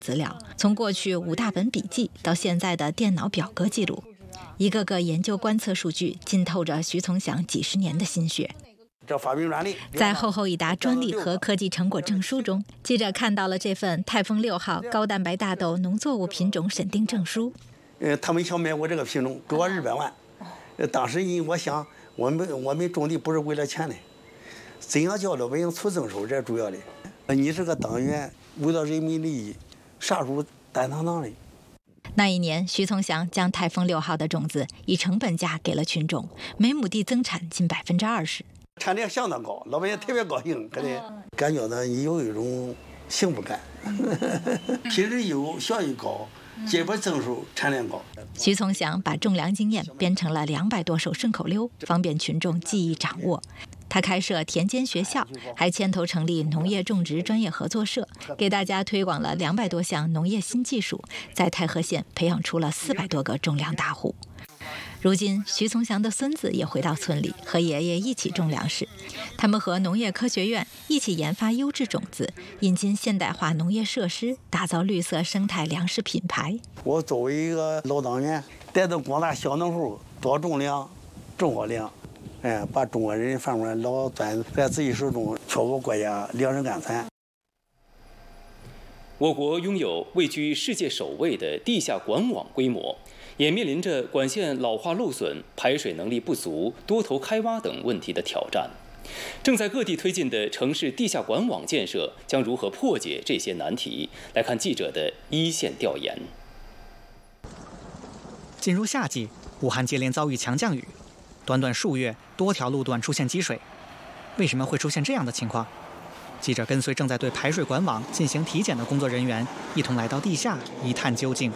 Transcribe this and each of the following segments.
资料，从过去5大本笔记到现在的电脑表格记录，一个个研究观测数据浸透着徐从祥几十年的心血。 这发明专利， 在厚厚一沓专利和科技成果证书中，记者看到了这份泰丰6号高蛋白大豆农作物品种审定证书。 他们想买我这个品种，给我200万。当时我想，我们种地不是为了钱的，怎样叫老百姓出增收，这是主要的。你这个党员为了人民利益，啥时候担当的？ 那一年，徐从祥将泰丰6号的种子以成本价给了群众，每亩地增产近20%， 产量相当高，老百姓特别高兴，感觉呢你有一种幸福感，品质优，效益高，结果增收，产量高。 徐从祥把种粮经验编成了200多首顺口溜，方便群众记忆掌握。他开设田间学校，还牵头成立农业种植专业合作社，给大家推广了200多项农业新技术，在太和县培养出了400多个种粮大户。如今，徐从祥的孙子也回到村里，和爷爷一起种粮食。他们和农业科学院一起研发优质种子，引进现代化农业设施，打造绿色生态粮食品牌。 我作为一个老党员，带动广大小农户多种粮、种好粮，把中国人饭碗老攥在自己手中，确保国家粮食安全。 我国拥有位居世界首位的地下管网规模，也面临着管线老化漏损、排水能力不足、多头开挖等问题的挑战。正在各地推进的城市地下管网建设将如何破解这些难题？来看记者的一线调研。 进入夏季，武汉接连遭遇强降雨，短短数月，多条路段出现积水。为什么会出现这样的情况？记者跟随正在对排水管网进行体检的工作人员，一同来到地下一探究竟。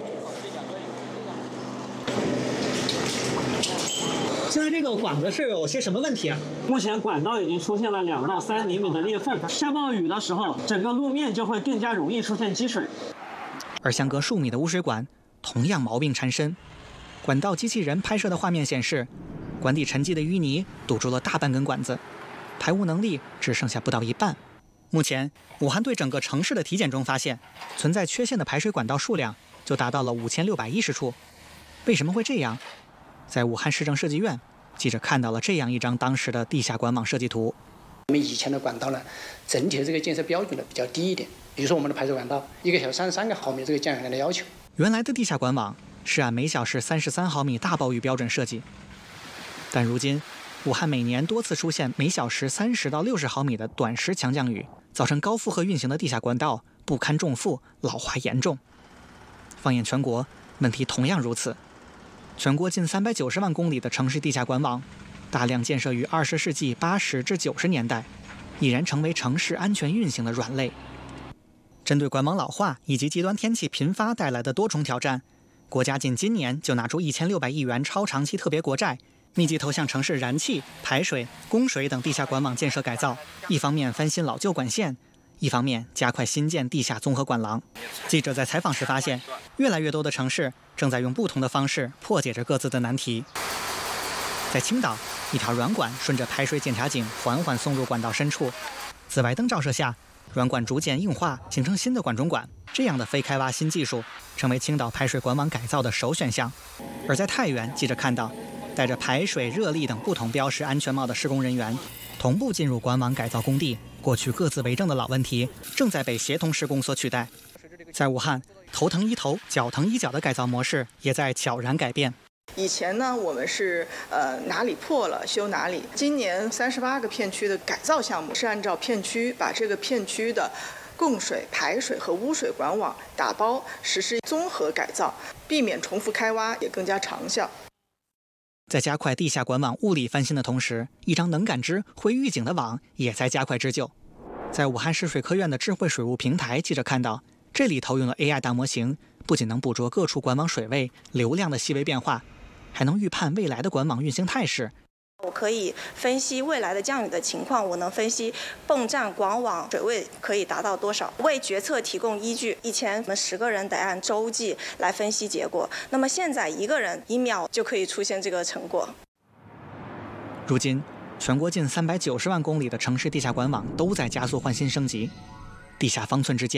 现在这个管子是有些什么问题啊？ 目前管道已经出现了2到3厘米的裂缝，下暴雨的时候，整个路面就会更加容易出现积水。 而相隔数米的污水管同样毛病缠身。管道机器人拍摄的画面显示，管底沉积的淤泥堵住了大半根管子，排污能力只剩下不到1半。目前，武汉对整个城市的体检中发现，存在缺陷的排水管道数量就达到了5610处。为什么会这样？在武汉市政设计院，记者看到了这样一张当时的地下管网设计图。 我们以前的管道呢，整体的这个建设标准呢比较低一点，比如说我们的排水管道，1个小时33个毫米这个降雨量的要求。 原来的地下管网是按每小时33毫米大暴雨标准设计，但如今武汉每年多次出现每小时30到60毫米的短时强降雨，造成高负荷运行的地下管道不堪重负，老化严重。放眼全国，问题同样如此。全国近390万公里的城市地下管网，大量建设于20世纪80至90年代，已然成为城市安全运行的软肋。针对管网老化以及极端天气频发带来的多重挑战，国家仅今年就拿出1600亿元超长期特别国债，密集投向城市燃气、排水、供水等地下管网建设改造，一方面翻新老旧管线，一方面加快新建地下综合管廊。记者在采访时发现，越来越多的城市正在用不同的方式破解着各自的难题。在青岛，一条软管顺着排水检查井缓缓送入管道深处，紫外灯照射下，软管逐渐硬化，形成新的管中管。这样的非开挖新技术成为青岛排水管网改造的首选项。而在太原，记者看到带着排水、热力等不同标识安全帽的施工人员同步进入管网改造工地，过去各自为政的老问题正在被协同施工所取代。在武汉，头疼医头、脚疼医脚的改造模式也在悄然改变。 以前呢，我们是哪里破了修哪里。今年38个片区的改造项目是按照片区把这个片区的供水、排水和污水管网打包实施综合改造，避免重复开挖，也更加长效。 在加快地下管网物理翻新的同时，一张能感知、会预警的网也在加快织就。在武汉市水科院的智慧水务平台，记者看到这里头用的 AI 大模型不仅能捕捉各处管网水位、流量的细微变化，还能预判未来的管网运行态势。 我可以分析未来的降雨的情况，我能分析泵站管网水位可以达到多少，为决策提供依据。以前我们10个人得按周计来分析结果，那么现在1个人1秒就可以出现这个成果。 如今，全国近390万公里的城市地下管网都在加速换新升级，地下方寸之间，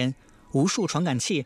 无数传感器